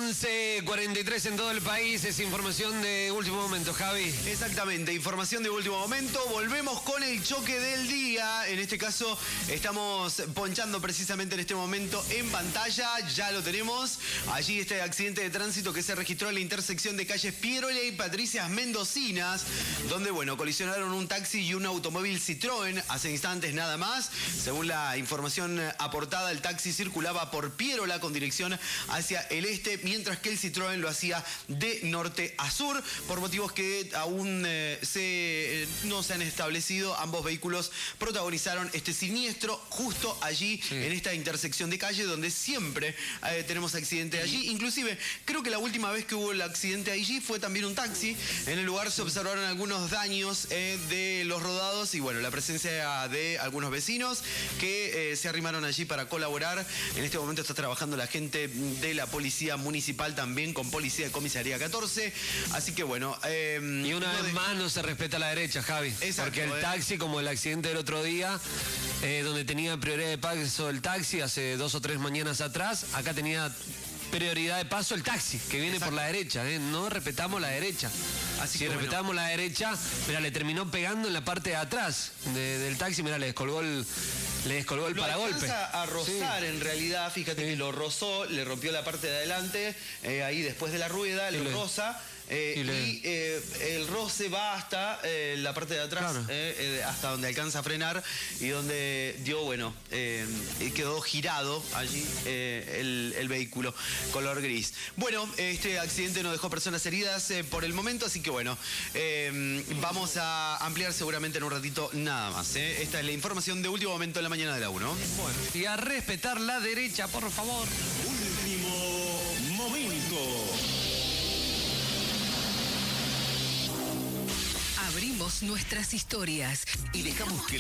11:43 en todo el país, es información de último momento, Javi. Exactamente, información de último momento. Volvemos con el choque del día. En este caso, estamos ponchando precisamente en este momento en pantalla. Ya lo tenemos. Allí este accidente de tránsito que se registró en la intersección de calles Pierola y Patricias Mendocinas, donde, colisionaron un taxi y un automóvil Citroën hace instantes nada más. Según la información aportada, el taxi circulaba por Pierola con dirección hacia el este, mientras que el Citroën lo hacía de norte a sur. Por motivos que aún no se han establecido, ambos vehículos protagonizaron este siniestro justo allí, en esta intersección de calle, donde siempre tenemos accidente allí. Inclusive, creo que la última vez que hubo el accidente allí fue también un taxi. En el lugar se observaron algunos daños de los rodados y la presencia de algunos vecinos que se arrimaron allí para colaborar. En este momento está trabajando la gente de la policía municipal también con policía de comisaría 14. Así que y una vez más no se respeta la derecha, Javi. Exacto, porque el taxi, como el accidente del otro día, donde tenía prioridad de paso el taxi hace 2 o 3 mañanas atrás, acá tenía prioridad de paso el taxi, que viene por la derecha, no respetamos la derecha. Así si que respetamos la derecha, le terminó pegando en la parte de atrás del taxi, le descolgó el paragolpe. Alcanza a rozar, en realidad, fíjate que lo rozó, le rompió la parte de adelante, ahí después de la rueda, lo roza. El roce va hasta la parte de atrás, hasta donde alcanza a frenar y donde dio, quedó girado allí el vehículo color gris. Este accidente no dejó personas heridas por el momento, así que vamos a ampliar seguramente en un ratito nada más. Esta es la información de último momento en la mañana de la 1. Y a respetar la derecha, por favor. Último momento. Abrimos nuestras historias y dejamos que